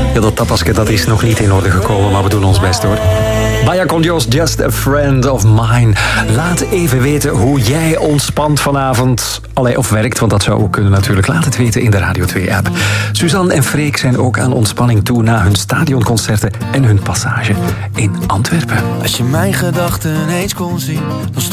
Ja, dat tapasje dat is nog niet in orde gekomen, maar we doen ons best hoor. Baya con Dios, Just a Friend of Mine. Laat even weten hoe jij ontspant vanavond. Of werkt, want dat zou ook kunnen natuurlijk. Laat het weten in de Radio 2-app. Suzanne en Freek zijn ook aan ontspanning toe na hun stadionconcerten en hun passage in Antwerpen. Als je mijn gedachten eens kon zien, dan